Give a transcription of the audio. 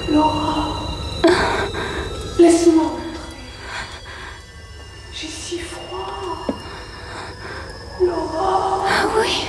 Laura, laisse-moi entrer. J'ai si froid. Laura. Ah oui.